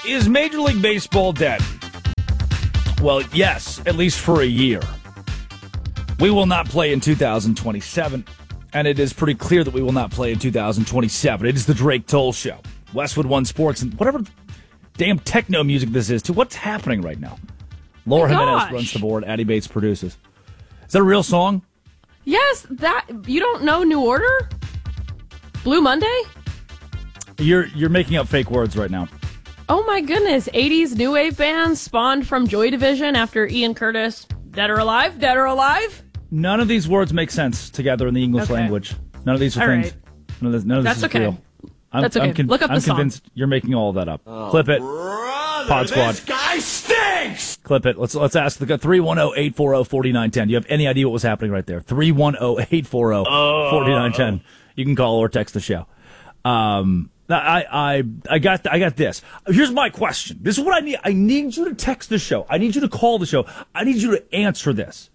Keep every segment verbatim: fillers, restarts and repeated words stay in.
Is Major League Baseball dead? Well, yes, at least for a year. We will not play in two thousand twenty-seven, and it is pretty clear that we will not play in two thousand twenty-seven. It is the Drake Toll Show. Westwood One Sports, and whatever damn techno music this is, to what's happening right now. Laura oh Jimenez runs the board. Addie Bates produces. Is that a real song? Yes, that you don't know New Order? Blue Monday? You're you're making up fake words right now. Oh my goodness, eighties new wave band spawned from Joy Division after Ian Curtis. Dead or alive? Dead or alive? None of these words make sense together in the English Okay. language. None of these are All things. right. None of this, none of this That's is okay. real. I'm, That's okay. I'm con- Look up the I'm song. convinced you're making all of that up. Clip it. Brother, Pod Squad. this guy stinks! Clip it. Let's let's ask the three one zero, eight four zero, four nine one zero. Do you have any idea what was happening right there? three one zero, eight four zero, four nine one zero. You can call or text the show. Um, I I I got I got this. Here's my question. This is what I need. I need you to text the show. I need you to call the show. I need you to answer this.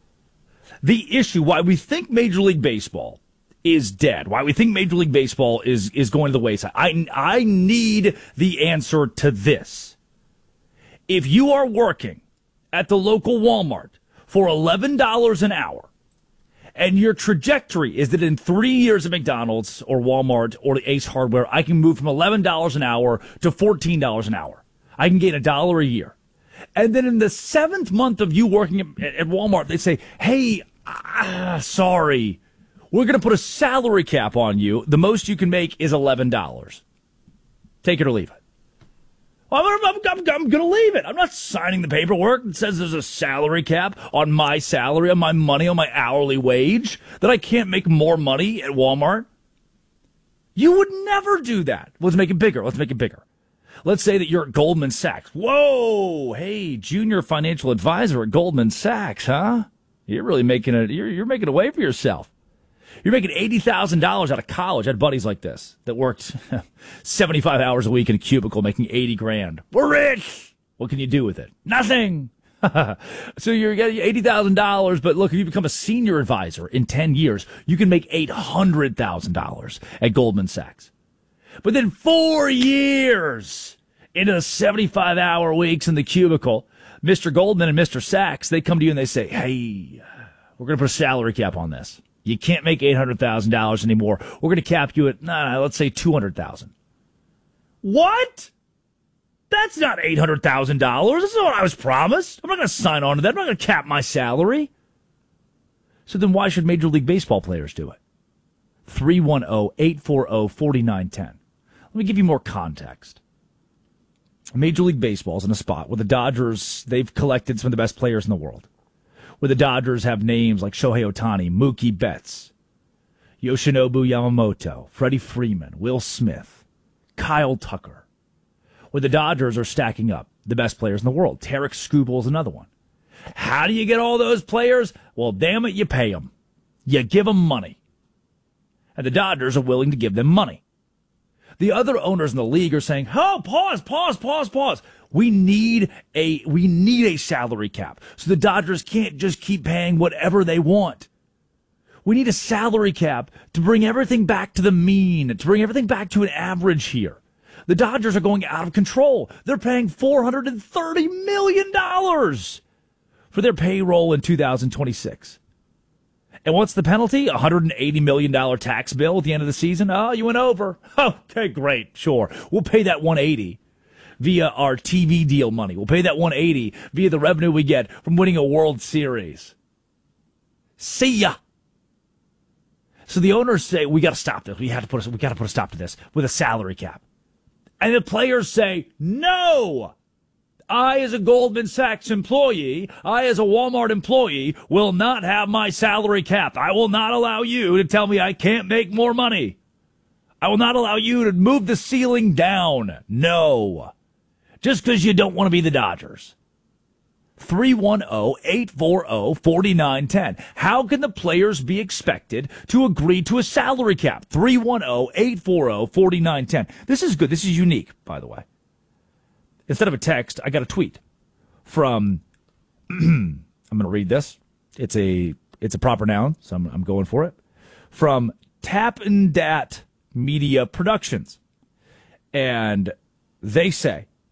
The issue why we think Major League Baseball is dead, why we think Major League Baseball is is going to the wayside. I I need the answer to this. If you are working at the local Walmart for eleven dollars an hour, and your trajectory is that in three years at McDonald's or Walmart or the Ace Hardware, I can move from eleven dollars an hour to fourteen dollars an hour. I can gain a dollar a year. And then in the seventh month of you working at, at Walmart, they say, hey, ah, sorry, we're going to put a salary cap on you. The most you can make is eleven dollars. Take it or leave it. Well, I'm, I'm, I'm, I'm going to leave it. I'm not signing the paperwork that says there's a salary cap on my salary, on my money, on my hourly wage, that I can't make more money at Walmart. You would never do that. Let's make it bigger. Let's make it bigger. Let's say that you're at Goldman Sachs. Whoa, hey, junior financial advisor at Goldman Sachs, huh? You're really making it. You're, you're making a way for yourself. You're making eighty thousand dollars out of college. I had buddies like this that worked seventy-five hours a week in a cubicle making eighty grand. We're rich. What can you do with it? Nothing. So you're getting eighty thousand dollars, but look, if you become a senior advisor in ten years, you can make eight hundred thousand dollars at Goldman Sachs. But then four years into the seventy-five hour weeks in the cubicle, Mister Goldman and Mister Sachs, they come to you and they say, hey, we're going to put a salary cap on this. You can't make eight hundred thousand dollars anymore. We're going to cap you at, nah, let's say two hundred thousand dollars. What? That's not eight hundred thousand dollars. That's not what I was promised. I'm not going to sign on to that. I'm not going to cap my salary. So then why should Major League Baseball players do it? three one zero, eight four zero, four nine one zero. Let me give you more context. Major League Baseball is in a spot where the Dodgers, they've collected some of the best players in the world. Where the Dodgers have names like Shohei Ohtani, Mookie Betts, Yoshinobu Yamamoto, Freddie Freeman, Will Smith, Kyle Tucker. Where the Dodgers are stacking up the best players in the world. Tarek Skubal is another one. How do you get all those players? Well, damn it, you pay them. You give them money. And the Dodgers are willing to give them money. The other owners in the league are saying, oh, pause, pause, pause, pause. We need a we need a salary cap. So the Dodgers can't just keep paying whatever they want. We need a salary cap to bring everything back to the mean, to bring everything back to an average here. The Dodgers are going out of control. They're paying four hundred thirty million dollars for their payroll in two thousand twenty-six. And what's the penalty? A one hundred eighty million dollars tax bill at the end of the season? Oh, you went over. Okay, great, sure. We'll pay that one hundred eighty via our T V deal money. We'll pay that one hundred eighty via the revenue we get from winning a World Series. See ya. So the owners say, we got to stop this. We have to put a, we got to put a stop to this with a salary cap. And the players say, no. I, as a Goldman Sachs employee, I, as a Walmart employee, will not have my salary capped. I will not allow you to tell me I can't make more money. I will not allow you to move the ceiling down. No. Just because you don't want to be the Dodgers. three one zero, eight four zero, four nine one zero. How can the players be expected to agree to a salary cap? three one zero, eight four zero, four nine one zero. This is good. This is unique, by the way. Instead of a text, I got a tweet from, I'm going to read this. It's a it's a proper noun, so I'm, I'm going for it. From Tap and Dat Media Productions. And they say,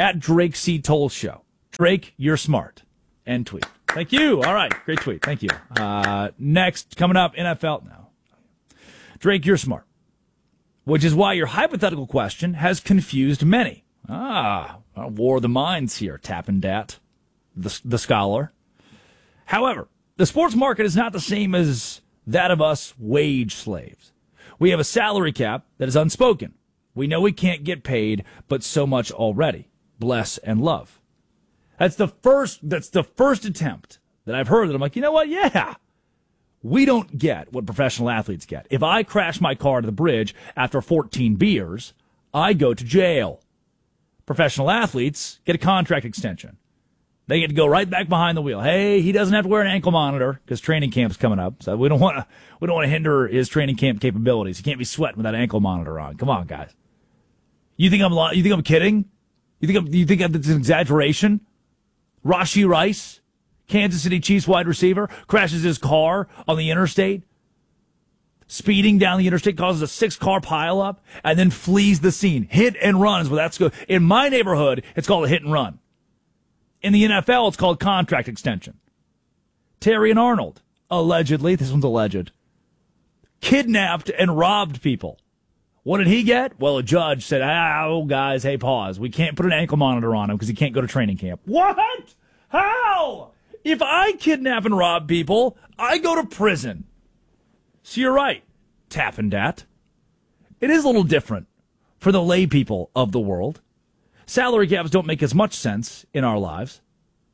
at Drake C. Toll Show. Drake, you're smart. End tweet. Thank you. All right. Great tweet. Thank you. Uh, next, coming up, N F L now. Drake, you're smart. Which is why your hypothetical question has confused many. Ah, a war of the minds here, tapping dat, the, the scholar. However, the sports market is not the same as that of us wage slaves. We have a salary cap that is unspoken. We know we can't get paid, but so much already. Bless and love. That's the first, that's the first attempt that I've heard that I'm like, you know what? Yeah. We don't get what professional athletes get. If I crash my car to the bridge after fourteen beers, I go to jail. Professional athletes get a contract extension. They get to go right back behind the wheel. Hey, he doesn't have to wear an ankle monitor because training camp's coming up. So we don't want to, we don't want to hinder his training camp capabilities. He can't be sweating with that ankle monitor on. Come on, guys. You think I'm, you think I'm kidding? You think I'm, you think it's an exaggeration? Rashee Rice, Kansas City Chiefs wide receiver, crashes his car on the interstate, speeding down the interstate, causes a six-car pileup, and then flees the scene. Hit and run is what that's good. In my neighborhood, it's called a hit and run. In the N F L, it's called contract extension. Terry and Arnold, allegedly, this one's alleged, kidnapped and robbed people. What did he get? Well, a judge said, oh, guys, hey, pause. We can't put an ankle monitor on him because he can't go to training camp. What? How? If I kidnap and rob people, I go to prison. So you're right, tapping dat. It is a little different for the lay people of the world. Salary caps don't make as much sense in our lives.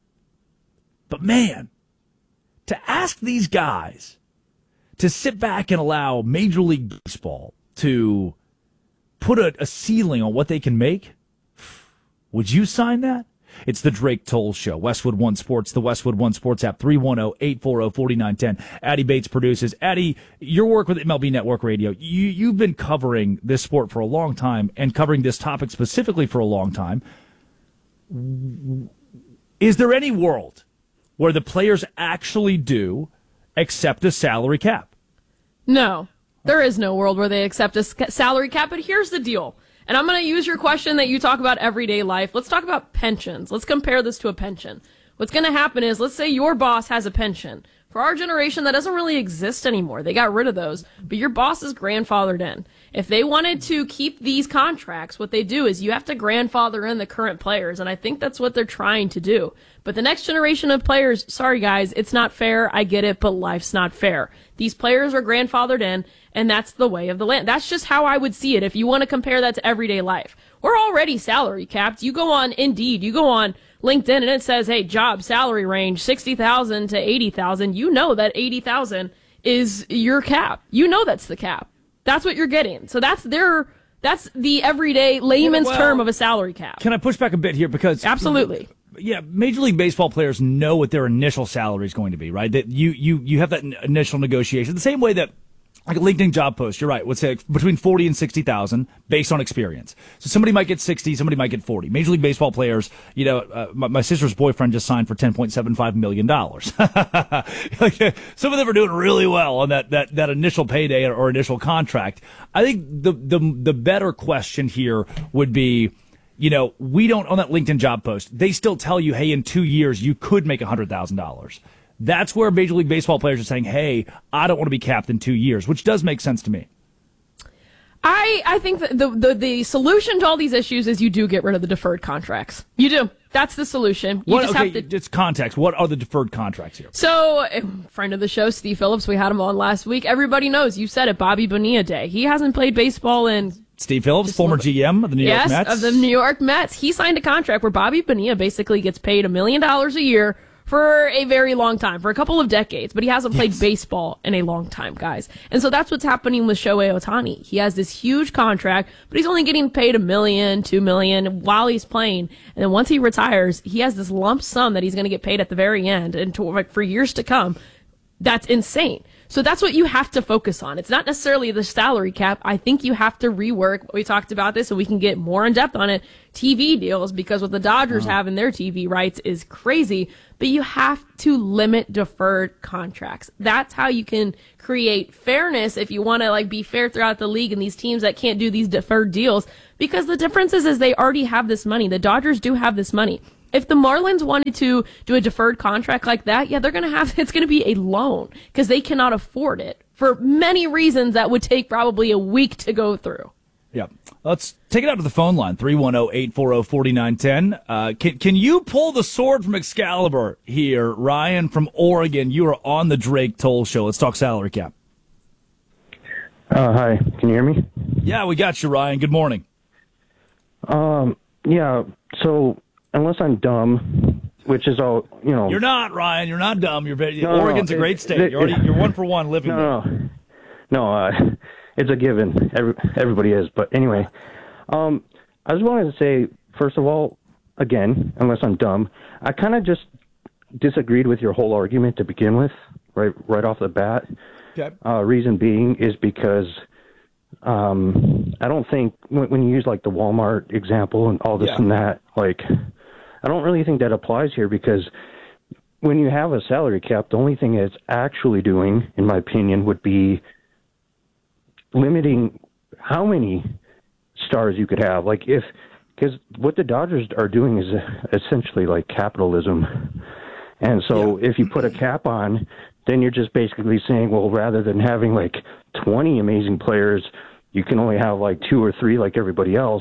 But man, to ask these guys to sit back and allow Major League Baseball to put a, a ceiling on what they can make, would you sign that? It's the Drake Toll Show. Westwood One Sports, the Westwood One Sports app, three one zero, eight four zero, four nine one zero. Addie Bates produces. Addie, your work with M L B Network Radio, you, you've been covering this sport for a long time and covering this topic specifically for a long time. Is there any world where the players actually do accept a salary cap? No. There is no world where they accept a salary cap, but here's the deal. And I'm going to use your question that you talk about everyday life. Let's talk about pensions. Let's compare this to a pension. What's going to happen is, let's say your boss has a pension. For our generation, that doesn't really exist anymore. They got rid of those. But your boss is grandfathered in. If they wanted to keep these contracts, what they do is you have to grandfather in the current players. And I think that's what they're trying to do. But the next generation of players, sorry guys, it's not fair. I get it, but life's not fair. These players are grandfathered in, and that's the way of the land. That's just how I would see it if you want to compare that to everyday life. We're already salary capped. You go on Indeed, you go on LinkedIn, and it says, hey, job salary range sixty thousand to eighty thousand. You know that eighty thousand is your cap. You know that's the cap. That's what you're getting. So that's their that's the everyday layman's well, term of a salary cap. Can I push back a bit here? Because absolutely. Yeah, Major League Baseball players know what their initial salary is going to be, right? That you you you have that initial negotiation. The same way that, like a LinkedIn job post, you're right, would say between forty and sixty thousand based on experience. So somebody might get sixty, somebody might get forty. Major League Baseball players, you know, uh, my, my sister's boyfriend just signed for ten point seven five million dollars. Like, some of them are doing really well on that, that, that initial payday or, or initial contract. I think the, the, the better question here would be, you know, we don't, on that LinkedIn job post, they still tell you, hey, in two years, you could make one hundred thousand dollars. That's where Major League Baseball players are saying, hey, I don't want to be capped in two years, which does make sense to me. I I think that the, the, the solution to all these issues is you do get rid of the deferred contracts. You do. That's the solution. You what, just okay, have to. Just context. What are the deferred contracts here? So, friend of the show, Steve Phillips, we had him on last week. Everybody knows, you said it, Bobby Bonilla Day. He hasn't played baseball in... Steve Phillips, former G M of the New yes, York Mets. of the New York Mets. He signed a contract where Bobby Bonilla basically gets paid a million dollars a year for a very long time, for a couple of decades, but he hasn't played yes. baseball in a long time, guys. And so that's what's happening with Shohei Ohtani. He has this huge contract, but he's only getting paid a million, two million while he's playing. And then once he retires, he has this lump sum that he's going to get paid at the very end and to, like, for years to come. That's insane. So that's what you have to focus on. It's not necessarily the salary cap. I think you have to rework. We talked about this, and we can get more in depth on it. T V deals, because what the Dodgers Oh. have in their T V rights is crazy. But you have to limit deferred contracts. That's how you can create fairness if you want to like be fair throughout the league and these teams that can't do these deferred deals. Because the difference is, is they already have this money. The Dodgers do have this money. If the Marlins wanted to do a deferred contract like that, yeah, they're going to have, it's going to be a loan because they cannot afford it for many reasons that would take probably a week to go through. Yeah. Let's take it out to the phone line, three one zero, eight four zero, four nine one zero. Uh, can, can you pull the sword from Excalibur here? Ryan from Oregon, you are on the Drake Toll Show. Let's talk salary cap. Uh, hi, can you hear me? Yeah, we got you, Ryan. Good morning. Um, yeah, so unless I'm dumb, which is all, you know. You're not, Ryan. You're not dumb. You're very, No, no, Oregon's no. a great It- state. it- You're already, you're one for one living there. No, no, no, uh, it's a given. Every, everybody is. But anyway, um, I just wanted to say, first of all, again, unless I'm dumb, I kind of just disagreed with your whole argument to begin with, right, right off the bat. Okay. Uh, reason being is because um, I don't think when, when you use like the Walmart example and all this Yeah. and that, like I don't really think that applies here because when you have a salary cap, the only thing it's actually doing, in my opinion, would be limiting how many stars you could have. Like if, because what the Dodgers are doing is essentially like capitalism. And so if you put a cap on, then you're just basically saying, well, rather than having like twenty amazing players, you can only have like two or three like everybody else.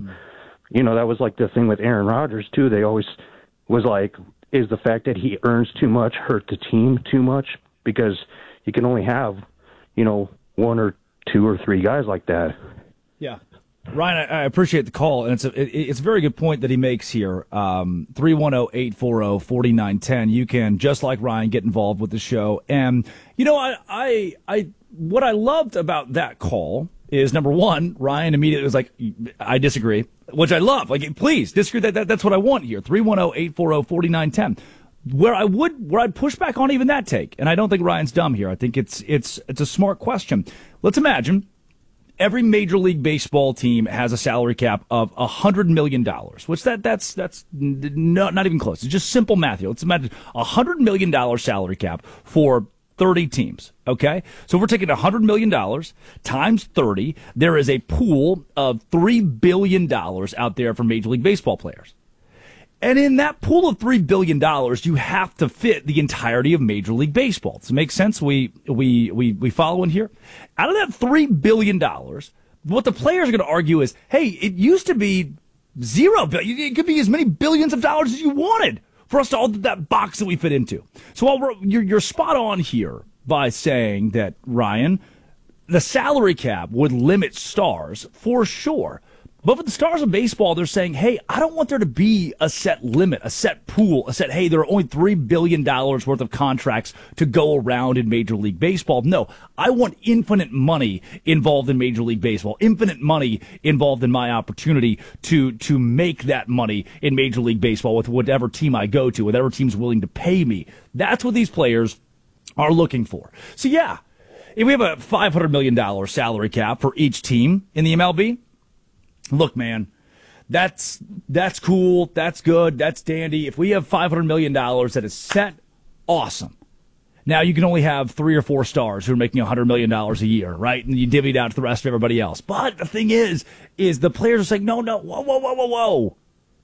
You know, that was like the thing with Aaron Rodgers too. They always was like, is the fact that he earns too much hurt the team too much? Because you can only have, you know, one or two or three guys like that. Yeah. Ryan, I, I appreciate the call, and it's a it, it's a very good point that he makes here. Um, three one zero, eight four zero, four nine one zero. You can, just like Ryan, get involved with the show. And, you know, I, I, I what I loved about that call is, number one, Ryan immediately was like, I disagree, which I love. Like, please, disagree. That, that That's what I want here. three one zero, eight four zero, four nine one zero. Where I would, where I'd push back on even that take, and I don't think Ryan's dumb here. I think it's it's it's a smart question. Let's imagine every Major League Baseball team has a salary cap of one hundred million dollars, which that that's that's not, not even close. It's just simple math here. Let's imagine a one hundred million dollars salary cap for thirty teams, okay? So if we're taking one hundred million dollars times thirty, there is a pool of three billion dollars out there for Major League Baseball players. And in that pool of three billion dollars, you have to fit the entirety of Major League Baseball. Does it make sense? We, we, we, we follow in here? Out of that three billion dollars, what the players are going to argue is, hey, it used to be zero billion. It could be as many billions of dollars as you wanted for us to all that box that we fit into. So while we're, you're, you're spot on here by saying that, Ryan, the salary cap would limit stars for sure. But for the stars of baseball, they're saying, hey, I don't want there to be a set limit, a set pool, a set, hey, there are only three billion dollars worth of contracts to go around in Major League Baseball. No, I want infinite money involved in Major League Baseball, infinite money involved in my opportunity to, to make that money in Major League Baseball with whatever team I go to, whatever team's willing to pay me. That's what these players are looking for. So, yeah, if we have a five hundred million dollars salary cap for each team in the M L B, look, man, that's that's cool, that's good, that's dandy. If we have five hundred million dollars that is set, awesome. Now you can only have three or four stars who are making one hundred million dollars a year, right? And you divvy it out to the rest of everybody else. But the thing is, is the players are saying, no, no, whoa, whoa, whoa, whoa, whoa.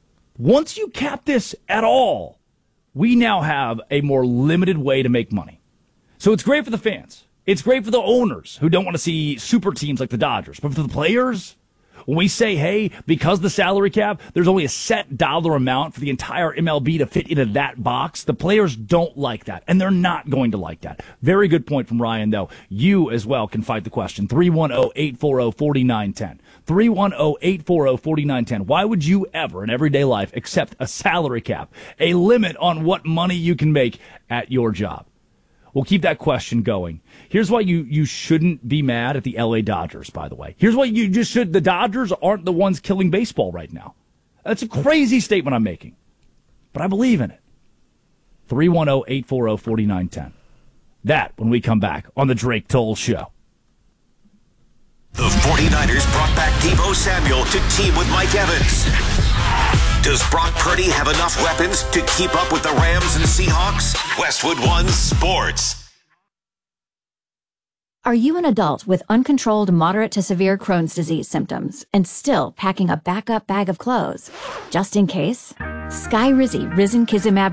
Once you cap this at all, we now have a more limited way to make money. So it's great for the fans. It's great for the owners who don't want to see super teams like the Dodgers. But for the players, when we say, hey, because the salary cap, there's only a set dollar amount for the entire M L B to fit into that box, the players don't like that, and they're not going to like that. Very good point from Ryan, though. You as well can fight the question. three one zero, eight four zero, four nine one zero. three one zero, eight four zero, four nine one zero. Why would you ever, in everyday life, accept a salary cap, a limit on what money you can make at your job? We'll keep that question going. Here's why you, you shouldn't be mad at the L A Dodgers, by the way. Here's why you just should. The Dodgers aren't the ones killing baseball right now. That's a crazy statement I'm making, but I believe in it. three one zero, eight four zero, four nine one zero. That when we come back on the Drake Toll Show. The 49ers brought back Deebo Samuel to team with Mike Evans. Does Brock Purdy have enough weapons to keep up with the Rams and Seahawks? Westwood One Sports. Are you an adult with uncontrolled moderate to severe Crohn's disease symptoms and still packing a backup bag of clothes? Just in case? Skyrizi Risankizumab